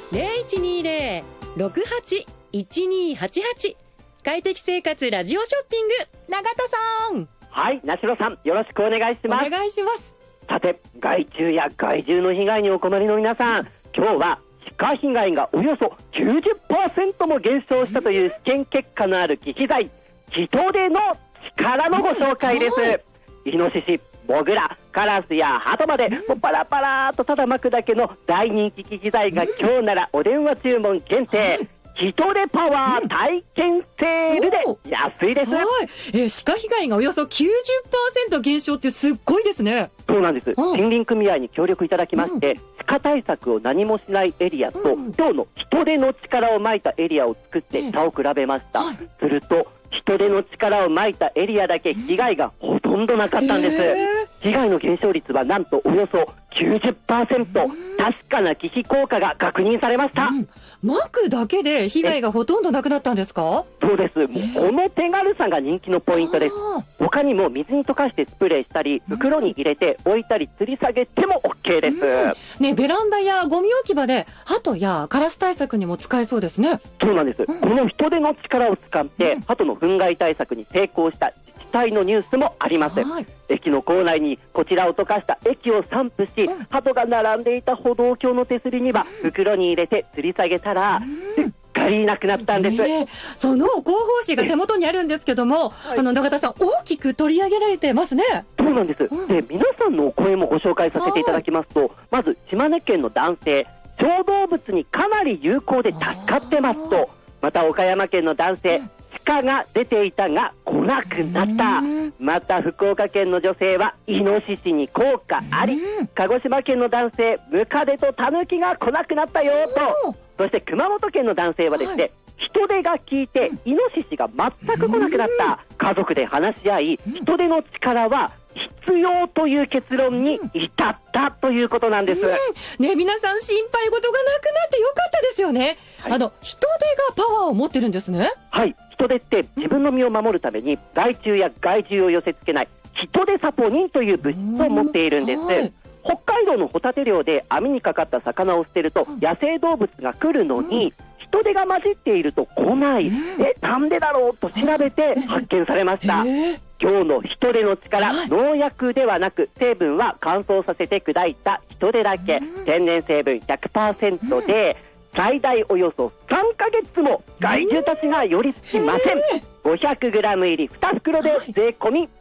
0120-68-1288快適生活ラジオショッピング、永田さん。 はい、なしろさん、よろしくお願いします。 お願いします。 さて、害虫や害獣の被害にお困りの皆さん、今日は鹿被害がおよそ 90% も減少したという試験結果のある忌避剤、人手の力のご紹介です。イノシシ、モグラ、カラスやハトまでパラパラとただ巻くだけの大人気忌避剤が今日ならお電話注文限定、人手パワー体験セールで安いです。 はい、鹿被害がおよそ 90% 減少ってすっごいですね。 そうなんです。森林組合に協力いただきまして、鹿対策を何もしないエリアと、今日の人手の力をまいたエリアを作って差を比べました。すると人手の力をまいたエリアだけ被害がほとんどなかったんです。被害の減少率はなんとおよそ 90%、確かな忌避効果が確認されました。 巻くだけで被害がほとんどなくなったんですか？ そうです。もうこの手軽さが人気のポイントです。他にも水に溶かしてスプレーしたり、袋に入れて置いたり吊り下げても OK です。 ね、ベランダやゴミ置き場で鳩やカラス対策にも使えそうですね。 そうなんです。この人手の力を使って鳩の糞害対策に成功した自治体のニュースもあります。駅の構内にこちらを溶かした液を散布し、鳩が並んでいた歩道橋の手すりには袋に入れて吊り下げたらすっかりなくなったんです。 その広報誌が手元にあるんですけども、永田さん、大きく取り上げられてますね。 そうなんです。で、皆さんのお声もご紹介させていただきますと、まず島根県の男性、小動物にかなり有効で助かってますと、また岡山県の男性、鹿が出ていたが来なくなった。また福岡県の女性はイノシシに効果あり。鹿児島県の男性、ムカデとタヌキが来なくなったよと。そして熊本県の男性はですね、人手が効いてイノシシが全く来なくなった。家族で話し合い、人手の力は必要という結論に至ったということなんです。 ね、皆さん心配事がなくなってよかったですよね。人手がパワーを持ってるんですね。 はい、人手って自分の身を守るために害虫や害獣を寄せ付けない人手サポニンという物質を持っているんです。北海道のホタテ漁で網にかかった魚を捨てると野生動物が来るのに、人手が混じっていると来ない。なんでだろうと調べて発見されました。今日の人手の力、農薬ではなく成分は乾燥させて砕いた人手だけ、天然成分 100% で、最大およそ3ヶ月も害獣たちが寄りつきません。500g 入り2袋で税込み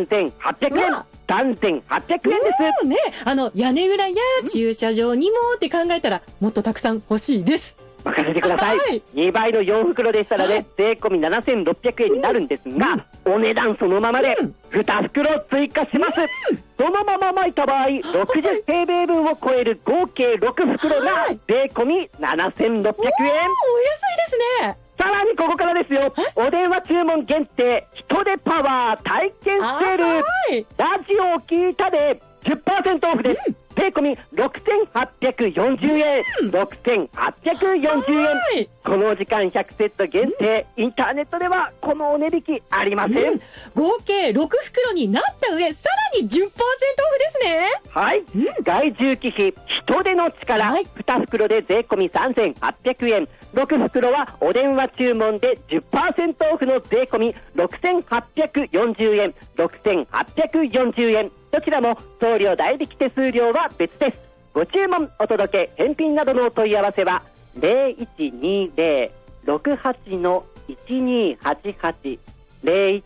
3800円。3800円ですね。屋根裏や駐車場にもって考えたらもっとたくさん欲しいです。 任せてください。2倍の4袋でしたらね、税込み7600円になるんですが、お値段そのままで2袋追加します。そのまま巻いた場合、60平米分を超える合計6袋が税込み7600円。お安いですね。 さらにここからですよ。お電話注文限定、人手パワー体験セール。ラジオを聞いたで 10% オフです。税込み6840円。6840円。この時間100セット限定、インターネットではこのお値引きありません。 合計6袋になった上、さらに 10% オフですね。 はい。害獣忌避、人手の力、2袋で税込み3800円。6袋はお電話注文で 10% オフの税込み6840円。6840円。どちらも送料代引き手数料は別です。ご注文、お届け、返品などのお問い合わせは 0120-68-1288